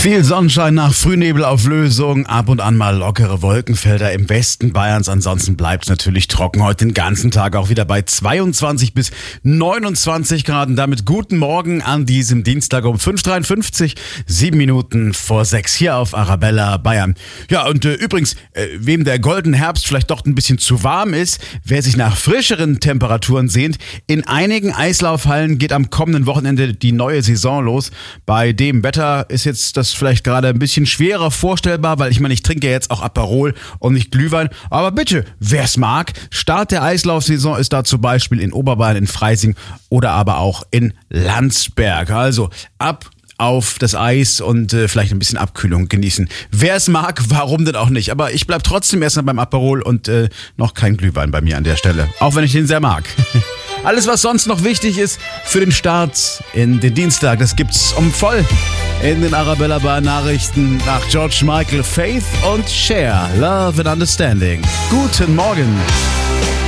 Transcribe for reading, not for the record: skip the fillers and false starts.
Viel Sonnenschein nach Frühnebelauflösung, ab und an mal lockere Wolkenfelder im Westen Bayerns. Ansonsten bleibt es natürlich trocken heute den ganzen Tag, auch wieder bei 22 bis 29 Grad. Und damit guten Morgen an diesem Dienstag um 5:53, 7 Minuten vor 6 hier auf Arabella Bayern. Ja, und übrigens, wem der goldene Herbst vielleicht doch ein bisschen zu warm ist, wer sich nach frischeren Temperaturen sehnt, in einigen Eislaufhallen geht am kommenden Wochenende die neue Saison los. Bei dem Wetter ist jetzt das vielleicht gerade ein bisschen schwerer vorstellbar, weil ich meine, ich trinke ja jetzt auch Aperol und nicht Glühwein. Aber bitte, wer es mag, Start der Eislaufsaison ist da zum Beispiel in Oberbayern, in Freising oder aber auch in Landsberg. Also ab auf das Eis und vielleicht ein bisschen Abkühlung genießen. Wer es mag, warum denn auch nicht? Aber ich bleib trotzdem erstmal beim Aperol und noch kein Glühwein bei mir an der Stelle. Auch wenn ich den sehr mag. Alles, was sonst noch wichtig ist für den Start in den Dienstag, das gibt's voll in den Arabella Bayern Nachrichten nach George Michael, Faith und Cher, Love and Understanding. Guten Morgen.